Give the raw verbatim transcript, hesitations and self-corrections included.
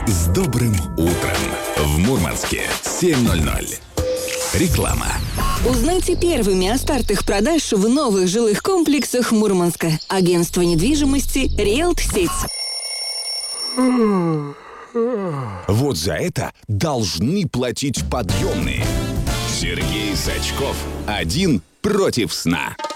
С добрым утром! В Мурманске семь ноль ноль. Реклама. Узнайте первыми о стартах продаж в новых жилых комплексах Мурманска. Агентство недвижимости «Риэлт-Сеть». Вот за это должны платить подъемные. Сергей Сачков. Один против сна.